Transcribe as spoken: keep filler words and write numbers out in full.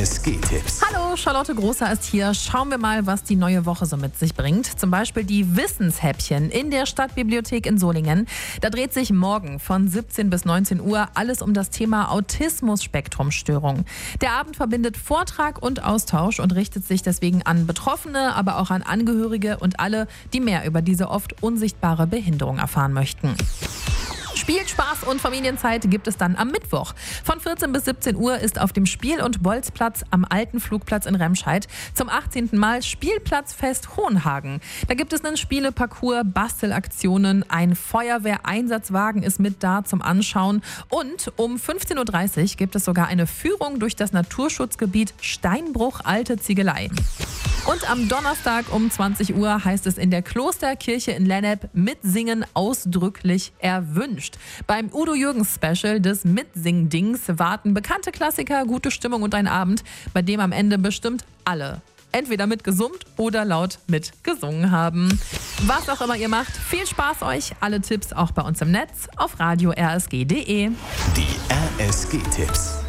S G-Tipps. Hallo, Charlotte Großer ist hier. Schauen wir mal, was die neue Woche so mit sich bringt. Zum Beispiel die Wissenshäppchen in der Stadtbibliothek in Solingen. Da dreht sich morgen von siebzehn bis neunzehn Uhr alles um das Thema Autismus-Spektrum-Störung. Der Abend verbindet Vortrag und Austausch und richtet sich deswegen an Betroffene, aber auch an Angehörige und alle, die mehr über diese oft unsichtbare Behinderung erfahren möchten. Spiel, Spaß und Familienzeit gibt es dann am Mittwoch. Von vierzehn bis siebzehn Uhr ist auf dem Spiel- und Bolzplatz am alten Flugplatz in Remscheid zum achtzehnten Mal Spielplatzfest Hohenhagen. Da gibt es einen Spieleparcours, Bastelaktionen, ein Feuerwehreinsatzwagen ist mit da zum Anschauen und um fünfzehn Uhr dreißig gibt es sogar eine Führung durch das Naturschutzgebiet Steinbruch Alte Ziegelei. Und am Donnerstag um zwanzig Uhr heißt es in der Klosterkirche in Lennep mitsingen ausdrücklich erwünscht. Beim Udo Jürgens Special des Mitsing-Dings warten bekannte Klassiker, gute Stimmung und ein Abend, bei dem am Ende bestimmt alle entweder mitgesummt oder laut mitgesungen haben. Was auch immer ihr macht, viel Spaß euch. Alle Tipps auch bei uns im Netz auf radio r s g punkt d e. Die R S G-Tipps.